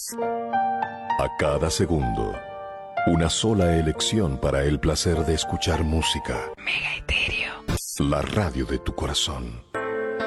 A cada segundo, una sola elección para el placer de escuchar música. Mega Estéreo. La radio de tu corazón.